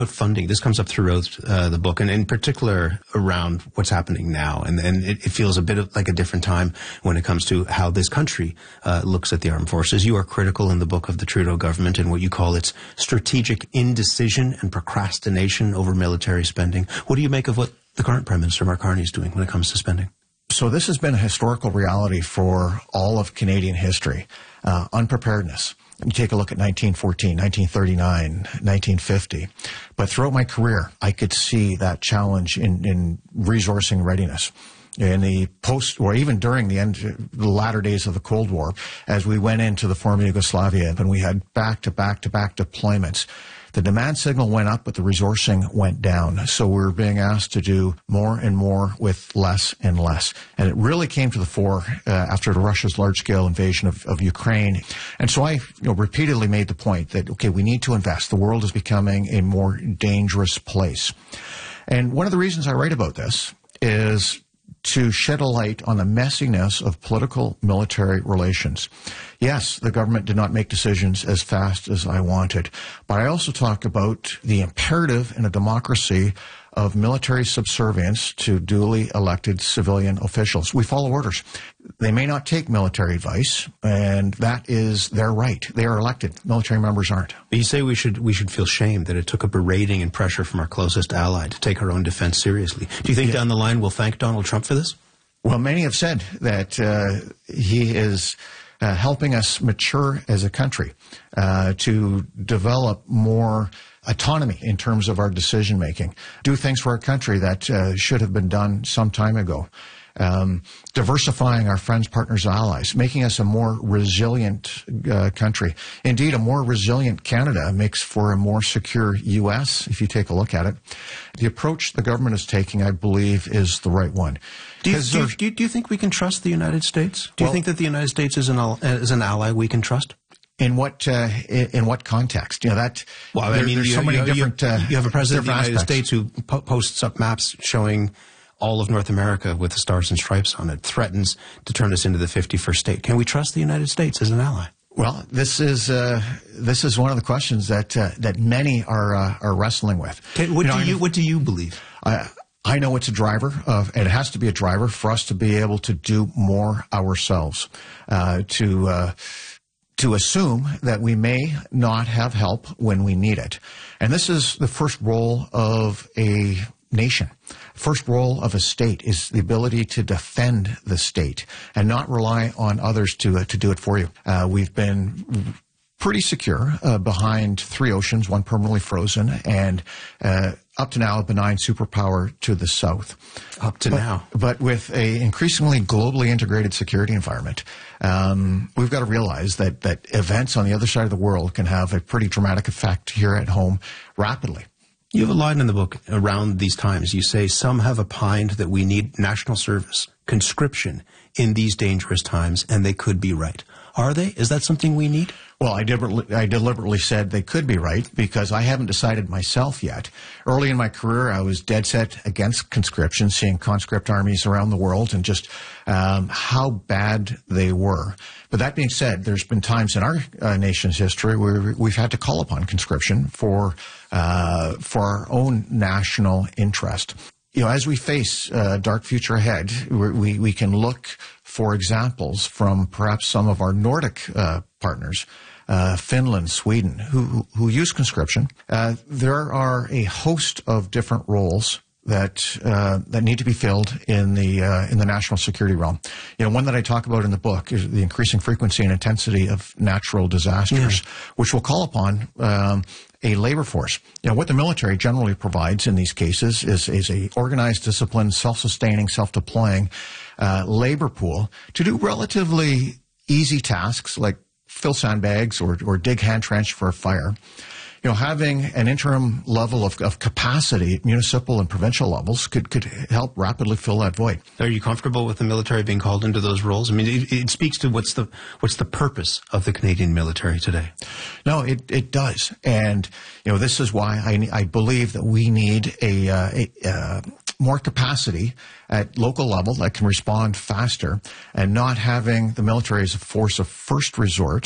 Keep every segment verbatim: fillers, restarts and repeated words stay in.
But funding, this comes up throughout uh, the book, and in particular around what's happening now. And, and it, it feels a bit of like a different time when it comes to how this country uh, looks at the armed forces. You are critical in the book of the Trudeau government and what you call its strategic indecision and procrastination over military spending. What do you make of what the current Prime Minister, Mark Carney, is doing when it comes to spending? So this has been a historical reality for all of Canadian history, uh, unpreparedness. You take a look at nineteen fourteen, nineteen thirty-nine, nineteen fifty. But throughout my career, I could see that challenge in, in resourcing readiness. In the post, or even during the end, the latter days of the Cold War, as we went into the former Yugoslavia, and we had back-to-back-to-back deployments, the demand signal went up, but the resourcing went down. So we were being asked to do more and more with less and less. And it really came to the fore uh, after Russia's large-scale invasion of, of Ukraine. And so I you know, repeatedly made the point that, okay, we need to invest. The world is becoming a more dangerous place. And one of the reasons I write about this is to shed a light on the messiness of political-military relations. Yes, the government did not make decisions as fast as I wanted, but I also talk about the imperative in a democracy of military subservience to duly elected civilian officials. We follow orders. They may not take military advice, and that is their right. They are elected. Military members aren't. You say we should we should feel shame that it took a berating and pressure from our closest ally to take our own defense seriously. Do you think yeah. down the line we'll thank Donald Trump for this? Well, many have said that uh, he is uh, helping us mature as a country uh, to develop more autonomy in terms of our decision making, do things for our country that uh, should have been done some time ago, um, diversifying our friends, partners, allies, making us a more resilient uh, country. Indeed, a more resilient Canada makes for a more secure U S, if you take a look at it. The approach the government is taking, I believe, is the right one. Do you, do, you, do, you, do you think we can trust the United States? Do you well, think that the United States is an, is an ally we can trust? In what uh, in what context? You know that. Well, there, I mean, there's you, so many you, different. You, uh, you have a president of the United aspects. States who po posts up maps showing all of North America with the stars and stripes on it, threatens to turn us into the fifty-first state. Can we trust the United States as an ally? Well, this is uh, this is one of the questions that uh, that many are uh, are wrestling with. Okay, what you do know, you what do you believe? I, I know it's a driver, of, and it has to be a driver for us to be able to do more ourselves, uh, to. Uh, to assume that we may not have help when we need it. And this is the first role of a nation. First role of a state is the ability to defend the state and not rely on others to uh, to do it for you. Uh, we've been pretty secure uh, behind three oceans, one permanently frozen, and uh, up to now a benign superpower to the south. Up to but, now. But with a increasingly globally integrated security environment, um, we've got to realize that, that events on the other side of the world can have a pretty dramatic effect here at home rapidly. You have a line in the book around these times. You say, some have opined that we need national service, conscription in these dangerous times, and they could be right. Are they? Is that something we need? Well, I deliberately, I deliberately said they could be right because I haven't decided myself yet. Early in my career, I was dead set against conscription, seeing conscript armies around the world and just um, how bad they were. But that being said, there's been times in our uh, nation's history where we've had to call upon conscription for uh, for our own national interest. You know, as we face a dark future ahead, we, we can look for examples from perhaps some of our Nordic uh, partners, uh, Finland, Sweden, who, who use conscription. Uh, there are a host of different roles that uh, that need to be filled in the uh, in the national security realm. You know, one that I talk about in the book is the increasing frequency and intensity of natural disasters, yeah. which will call upon um, a labor force. You know, what the military generally provides in these cases is is a organized, disciplined, self-sustaining, self-deploying uh, labor pool to do relatively easy tasks like fill sandbags or or dig hand trench for a fire. You know, having an interim level of, of capacity at municipal and provincial levels could, could help rapidly fill that void. Are you comfortable with the military being called into those roles? I mean, it, it speaks to what's the what's the purpose of the Canadian military today? No, it, it does. And, you know, this is why I, I believe that we need a, uh, a uh, more capacity at local level that can respond faster and not having the military as a force of first resort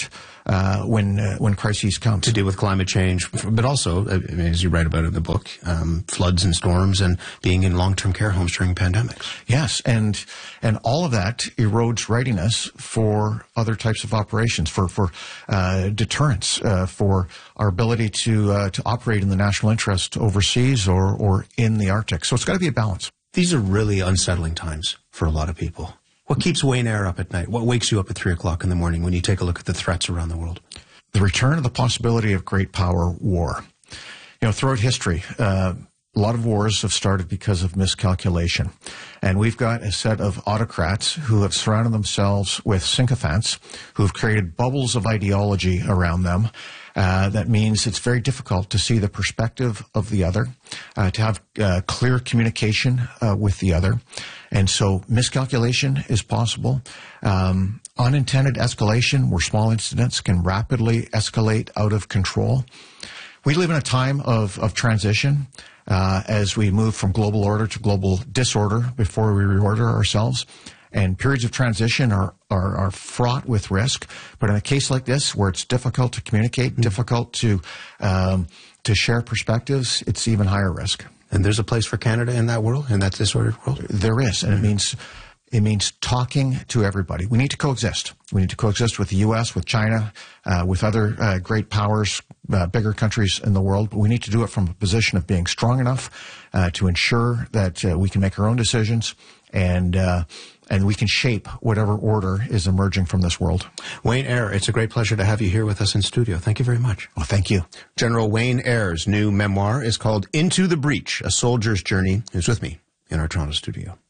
uh, when uh, when crises come. To deal with climate change, but also, I mean, as you write about in the book, um, floods and storms and being in long-term care homes during pandemics. Yes, and and all of that erodes readiness for other types of operations, for for uh, deterrence, uh, for our ability to uh, to operate in the national interest overseas or or in the Arctic. So it's got to be a balance. These are really unsettling times for a lot of people. What keeps Wayne Eyre up at night? What wakes you up at three o'clock in the morning when you take a look at the threats around the world? The return of the possibility of great power war. You know, throughout history, uh, a lot of wars have started because of miscalculation. And we've got a set of autocrats who have surrounded themselves with sycophants, who have created bubbles of ideology around them. Uh, that means it's very difficult to see the perspective of the other, uh, to have uh, clear communication uh, with the other. And so miscalculation is possible. Um, unintended escalation, where small incidents can rapidly escalate out of control. We live in a time of, of transition uh, as we move from global order to global disorder before we reorder ourselves. And periods of transition are, are, are fraught with risk. But in a case like this, where it's difficult to communicate, mm-hmm. difficult to um, to share perspectives, it's even higher risk. And there's a place for Canada in that world, in that disordered world? There is, and mm-hmm. it means it means talking to everybody. We need to coexist. We need to coexist with the U S, with China, uh, with other uh, great powers, uh, bigger countries in the world. But we need to do it from a position of being strong enough uh, to ensure that uh, we can make our own decisions and uh, and we can shape whatever order is emerging from this world. Wayne Eyre, it's a great pleasure to have you here with us in studio. Thank you very much. Well, thank you. General Wayne Eyre's new memoir is called Into the Breach, A Soldier's Journey. He's with me in our Toronto studio.